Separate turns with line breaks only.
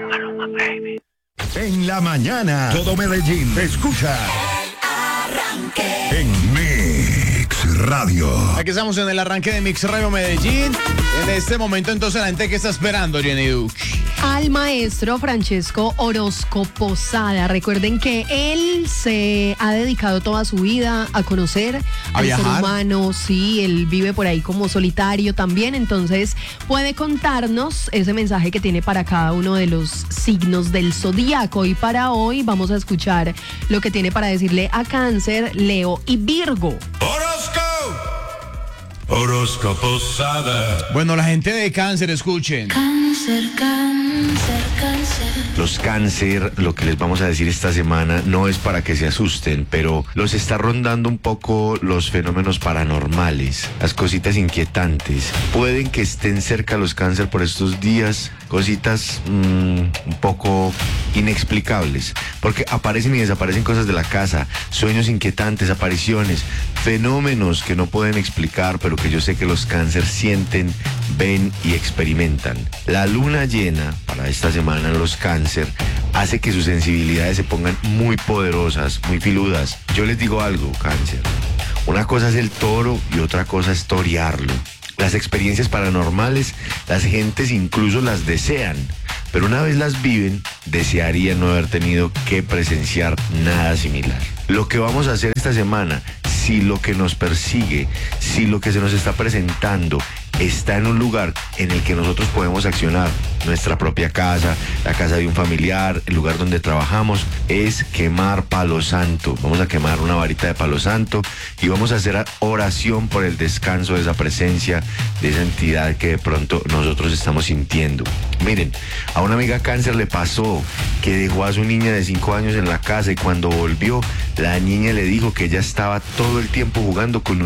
En la mañana, todo Medellín escucha en Mix Radio.
Aquí estamos en el arranque de Mix Radio Medellín. En este momento, entonces, la gente que está esperando, Jenny Duke.
Al maestro Francesco Orozco Posada. Recuerden que él se ha dedicado toda su vida a conocer al ser humano. Sí, él vive por ahí como solitario también. Entonces puede contarnos ese mensaje que tiene para cada uno de los signos del zodíaco. Y para hoy vamos a escuchar lo que tiene para decirle a Cáncer, Leo y Virgo.
Orozco Posada.
Bueno, la gente de Cáncer, escuchen.
Cáncer, cáncer, cáncer.
Los cáncer, lo que les vamos a decir esta semana no es para que se asusten, pero los está rondando un poco los fenómenos paranormales, las cositas inquietantes. Pueden que estén cerca los cáncer por estos días, cositas un poco inexplicables, porque aparecen y desaparecen cosas de la casa, sueños inquietantes, apariciones, fenómenos que no pueden explicar, pero que yo sé que los cáncer sienten, ven y experimentan. La luna llena para esta semana en los cáncer hace que sus sensibilidades se pongan muy poderosas, muy filudas. Yo les digo algo, cáncer. Una cosa es el toro y otra cosa es torearlo. Las experiencias paranormales, las gentes incluso las desean, pero una vez las viven, desearían no haber tenido que presenciar nada similar. Lo que vamos a hacer esta semana, si lo que nos persigue, si lo que se nos está presentando está en un lugar en el que nosotros podemos accionar, nuestra propia casa, la casa de un familiar, el lugar donde trabajamos, es quemar palo santo. Vamos a quemar una varita de palo santo y vamos a hacer oración por el descanso de esa presencia, de esa entidad que de pronto nosotros estamos sintiendo. Miren, a una amiga cáncer le pasó que dejó a su niña de 5 años en la casa y cuando volvió, la niña le dijo que ella estaba todo el tiempo jugando con un